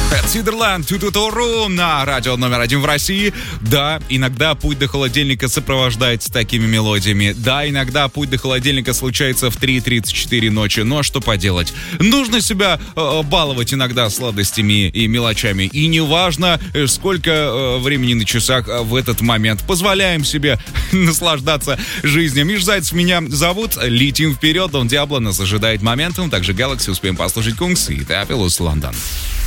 Сидерленд, Тутутору на радио номер 1 в России. Да, иногда путь до холодильника сопровождается такими мелодиями. Да, иногда путь до холодильника случается в 3:34 ночи. Но что поделать? Нужно себя баловать иногда сладостями и мелочами. И неважно, сколько времени на часах в этот момент. Позволяем себе наслаждаться жизнью. Миш Зайцев меня зовут. Летим вперед. Дон Диабло нас ожидает моментом. Также Galaxy успеем послушать Кунгс и Теофилус Лондон.